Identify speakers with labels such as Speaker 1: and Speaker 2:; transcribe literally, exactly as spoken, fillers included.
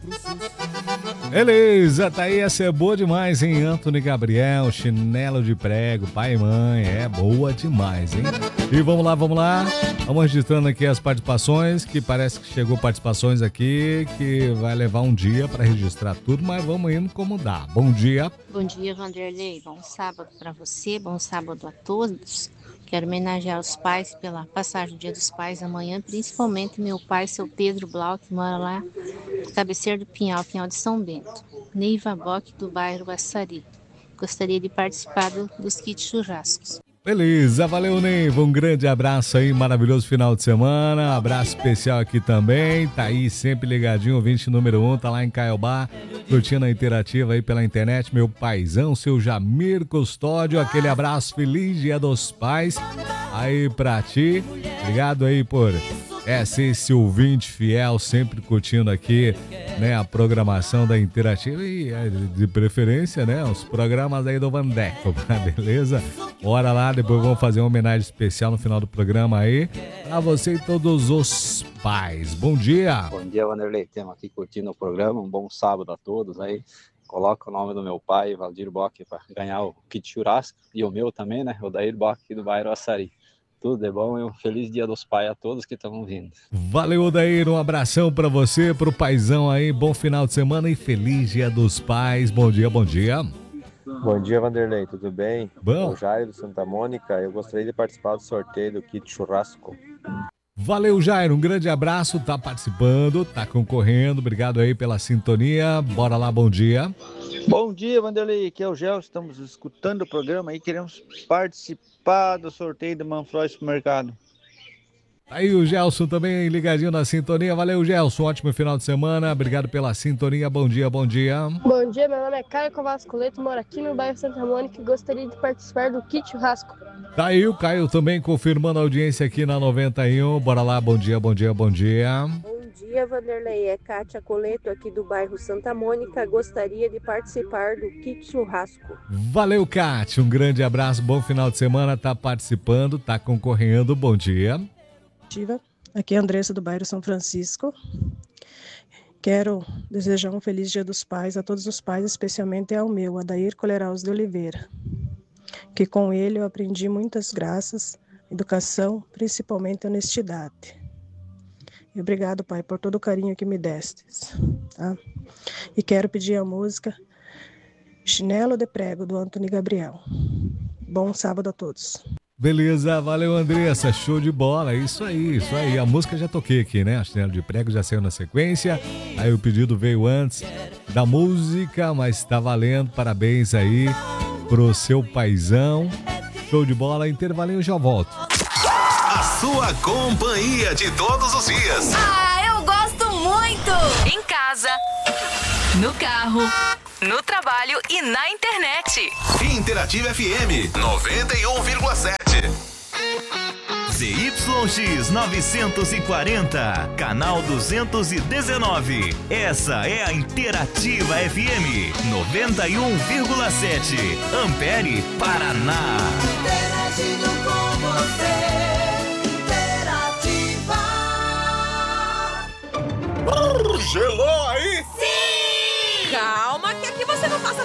Speaker 1: Beleza, tá aí, essa é boa demais, hein? Antony Gabriel, Chinelo de Prego, pai e mãe, é boa demais, hein? E vamos lá, vamos lá, vamos registrando aqui as participações, que parece que chegou participações aqui, que vai levar um dia para registrar tudo, mas vamos indo como dá. Bom dia.
Speaker 2: Bom dia, Vanderlei, bom sábado para você, bom sábado a todos. Quero homenagear os pais pela passagem do Dia dos Pais amanhã, principalmente meu pai, seu Pedro Blau, que mora lá na cabeceira do Pinhal, Pinhal de São Bento. Neiva Bock, do bairro Açari. Gostaria de participar do, dos kits churrascos.
Speaker 1: Beleza, valeu, Neiva, um grande abraço aí, maravilhoso final de semana, abraço especial aqui também, tá aí sempre ligadinho, ouvinte número um, tá lá em Caiobá, curtindo a interativa aí pela internet, meu paizão, seu Jamir Custódio, aquele abraço, feliz Dia dos Pais aí pra ti, obrigado aí por é, ser esse ouvinte fiel, sempre curtindo aqui, né, a programação da Interativa e, de preferência, né, os programas aí do Vandeco, beleza? Bora lá, depois vamos fazer uma homenagem especial no final do programa aí, a você e todos os pais. Bom dia!
Speaker 3: Bom dia, Vanderlei, estamos aqui curtindo o programa, um bom sábado a todos aí. Coloca o nome do meu pai, Valdir Bock, para ganhar o kit churrasco, e o meu também, né, o Dair Bock, do bairro Açari. Tudo de bom e um feliz Dia dos Pais a todos que estão vindo.
Speaker 1: Valeu, Odair, um abração pra você, pro paizão aí, bom final de semana e feliz Dia dos Pais. Bom dia, bom dia.
Speaker 4: Bom dia, Vanderlei, tudo bem?
Speaker 1: Bom.
Speaker 4: O Jair do Santa Mônica, eu gostaria de participar do sorteio do kit churrasco.
Speaker 1: Valeu, Jair, um grande abraço, tá participando, tá concorrendo, obrigado aí pela sintonia, bora lá, bom dia.
Speaker 5: Bom dia, Vanderlei, aqui é o Gelson, estamos escutando o programa aí, queremos participar do sorteio do Manfroy Supermercado.
Speaker 1: Aí o Gelson também ligadinho na sintonia, valeu, Gelson, ótimo final de semana, obrigado pela sintonia, bom dia, bom dia.
Speaker 6: Bom dia, meu nome é Caio Covascoleto, moro aqui no bairro Santa Mônica e gostaria de participar do kit churrasco.
Speaker 1: Tá aí o Caio também confirmando a audiência aqui na noventa e um, bora lá, bom dia, bom dia, bom dia.
Speaker 7: Bom dia, Vanderlei, é Kátia Coleto aqui do bairro Santa Mônica, gostaria de participar do kit churrasco.
Speaker 1: Valeu, Kátia, um grande abraço, bom final de semana, tá participando, tá concorrendo, bom dia.
Speaker 8: Aqui é a Andressa do bairro São Francisco. Quero desejar um feliz Dia dos Pais a todos os pais, especialmente ao meu, Adair Coleraus de Oliveira, que com ele eu aprendi muitas graças, educação, principalmente honestidade. E obrigado, pai, por todo o carinho que me destes. Tá? E quero pedir a música Chinelo de Prego, do Antony Gabriel. Bom sábado a todos.
Speaker 1: Beleza, valeu, Andressa, show de bola, isso aí, isso aí, a música já toquei aqui, né, a Chinelo de Prego já saiu na sequência, aí o pedido veio antes da música, mas tá valendo, parabéns aí pro seu paizão, show de bola, intervalinho, eu já volto.
Speaker 9: A sua companhia de todos os dias.
Speaker 10: Ah, eu gosto muito! Em casa, no carro, no trabalho e na internet.
Speaker 9: Interativa F M noventa e um vírgula sete. Z Y X novecentos e quarenta, canal duzentos e dezenove. Essa é a Interativa F M noventa e um vírgula sete. Ampere, Paraná.
Speaker 11: Interagindo com você. Interativa.
Speaker 9: Uh, gelou aí?
Speaker 10: Sim! Calma que aqui você não passa